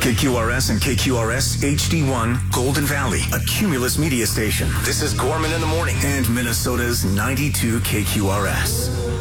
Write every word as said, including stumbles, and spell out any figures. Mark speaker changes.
Speaker 1: K Q R S and K Q R S H D one, Golden Valley, a Cumulus media station. This is Gorman in the Morning and Minnesota's ninety-two K Q R S.